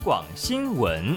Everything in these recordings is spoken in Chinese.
广新闻。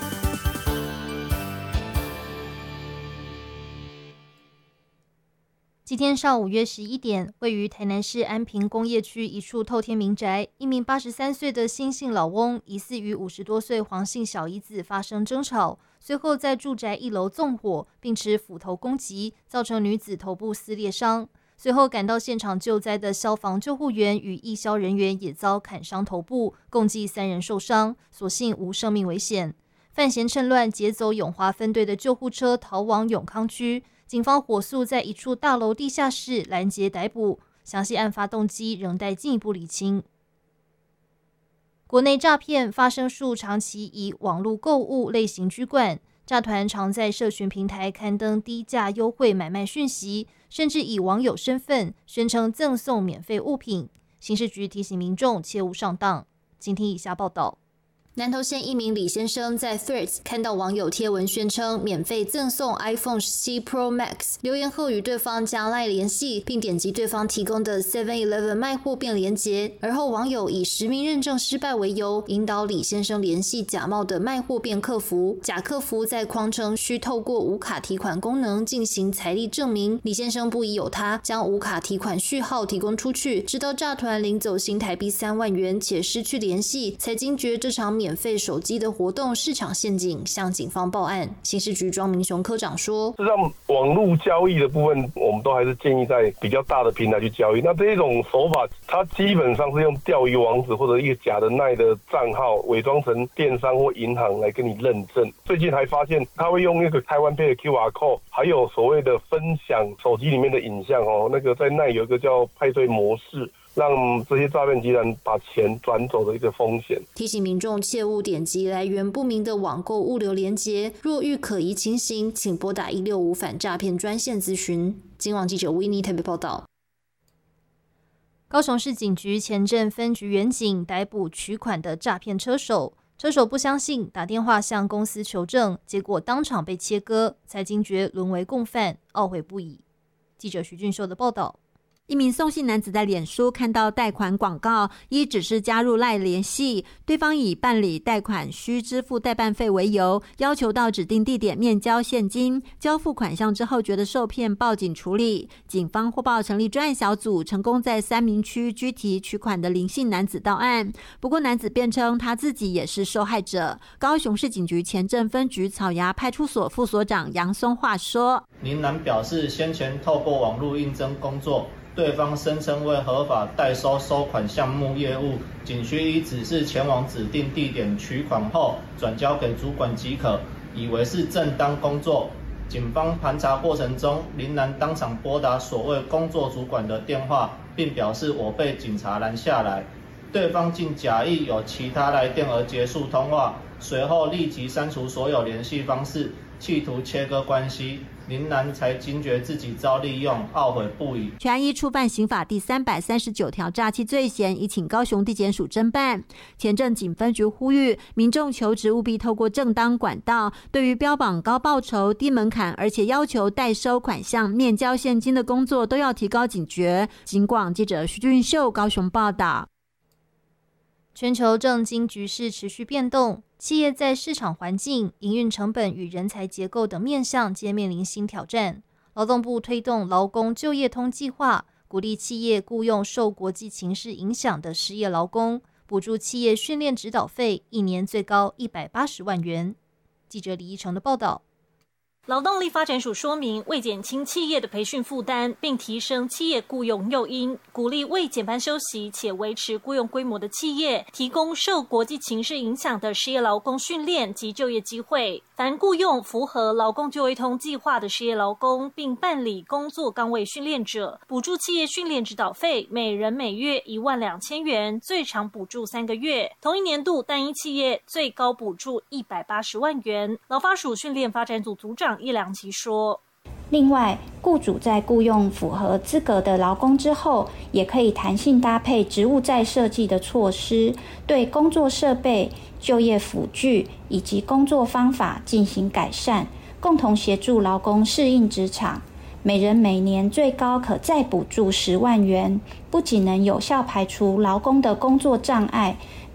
今天上午约11点，位于台南市安平工业区一处透天民宅，一名83岁的新姓老翁疑似与50多岁黄姓小姨子发生争吵，随后在住宅1楼纵火，并持斧头攻击，造成女子头部撕裂伤。随后赶到现场救灾的消防救护员与义消人员也遭砍伤头部，共计3人受伤，所幸无生命危险。犯嫌趁乱劫走永华分队的救护车，逃往永康区。警方火速在一处大楼地下室拦截逮捕，详细案发动机仍待进一步厘清。国内诈骗发生数长期以网络购物类型居冠，诈团常在社群平台刊登低价优惠买卖讯息，甚至以网友身份宣称赠送免费物品。刑事局提醒民众切勿上当。请听以下报道。南投县一名李先生在 Threads 看到网友贴文宣称免费赠送 iPhone 17 Pro Max， 留言后与对方加LINE联系，并点击对方提供的 7-Eleven 卖货便连结，而后网友以实名认证失败为由，引导李先生联系假冒的卖货便客服，假客服在匡称需透过无卡提款功能进行财力证明，李先生不疑有他，将无卡提款序号提供出去，直到诈团领走新台币3万元且失去联系，才惊觉这场免费手机的活动市场陷阱，向警方报案。刑事局庄明雄科长说， 实际上网络交易的部分，我们都还是建议在比较大的平台去交易。那这一种手法，它基本上是用钓鱼网址或者一个假的NINE的账号，伪装成电商或银行来跟你认证。最近还发现，他会用那个台湾Pay的 QR code， 还有所谓的分享手机里面的影像哦，那个在NINE有一个叫派对模式，让这些诈骗集团把钱转走的一个风险。 提醒民众切勿点击来源不明的网购物流连结，若遇可疑情形，请拨打165反诈骗专线咨询。今网记者维尼特别报道。高雄市警局前镇分局员警逮捕取款的诈骗车手，车手不相信，打电话向公司求证，结果当场被切割，才惊觉沦为共犯，懊悔不已。记者徐俊秀的报道。 一名宋姓男子在脸书看到贷款广告，依指示加入LINE联系，对方以办理贷款需支付代办费为由，要求到指定地点面交现金，交付款项之后觉得受骗，报警处理。警方获报成立专案小组，成功在三民区拘提取款的林姓男子到案。不过男子辩称他自己也是受害者。高雄市警局前镇分局草衙派出所副所长杨松化说， 林男表示先前透过网络应征工作，对方声称为合法代收收款项目业务，仅需依指示前往指定地点取款后转交给主管即可，以为是正当工作。警方盘查过程中，林男当场拨打所谓工作主管的电话，并表示我被警察拦下来。对方竟假意有其他来电而结束通话，随后立即删除所有联系方式，企图切割关系。林男才惊觉自己遭利用，懊悔不已。 全案依触犯刑法第339条诈欺罪嫌，已请高雄地检署侦办。前镇警分局呼吁民众求职务必透过正当管道，对于标榜高报酬、低门槛，而且要求代收款项、面交现金的工作，都要提高警觉。警广记者徐俊秀高雄报道。 全球政经局势持续变动，企业在市场环境、营运成本与人才结构等面向皆面临新挑战。劳动部推动劳工就业通计划，鼓励企业雇用受国际情势影响的失业劳工，补助企业训练指导费，一年最高180万元。记者李依成的报道。 劳动力发展署说明，为减轻企业的培训负担，并提升企业雇用诱因，鼓励未减班休息且维持雇用规模的企业，提供受国际情势影响的失业劳工训练及就业机会。凡雇用符合劳工就业通计划的失业劳工，并办理工作岗位训练者，补助企业训练指导费，每人每月12000元，最长补助3个月。同一年度单一企业最高补助180万元。劳发署训练发展组组长叶良琪说， 另外，雇主在雇用符合资格的劳工之后，也可以弹性搭配职务再设计的措施，对工作设备、就业辅具以及工作方法进行改善，共同协助劳工适应职场。每人每年最高可再补助10万元，不仅能有效排除劳工的工作障碍，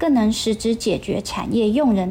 更能实质解决产业用人